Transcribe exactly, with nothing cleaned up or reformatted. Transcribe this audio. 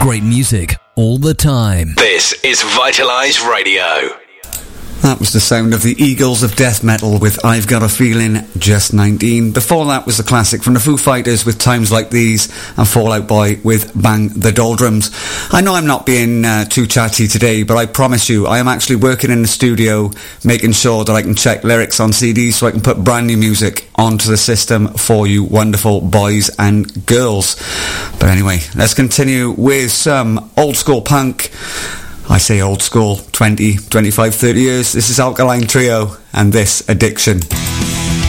Great music all the time. This is Vitalize Radio. That was the sound of the Eagles of Death Metal with I've Got a Feeling, Just nineteen. Before that was the classic from the Foo Fighters with Times Like These, and Fall Out Boy with Bang the Doldrums. I know I'm not being uh, too chatty today, but I promise you I am actually working in the studio making sure that I can check lyrics on C Ds so I can put brand new music onto the system for you wonderful boys and girls. But anyway, let's continue with some old school punk. I say old school, twenty, twenty-five, thirty years. This is Alkaline Trio and this, Addiction.